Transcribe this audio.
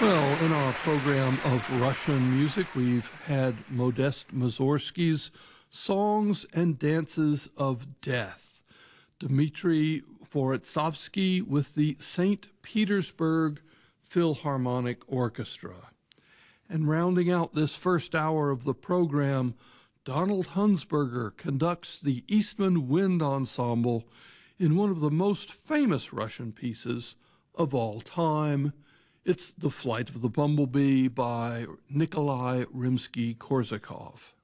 Well, in our program of Russian music, we've had Modest Mussorgsky's Songs and Dances of Death, Dmitry Voretsovsky with the St. Petersburg Philharmonic Orchestra. And rounding out this first hour of the program, Donald Hunsberger conducts the Eastman Wind Ensemble in one of the most famous Russian pieces of all time. It's The Flight of the Bumblebee by Nikolai Rimsky-Korsakov.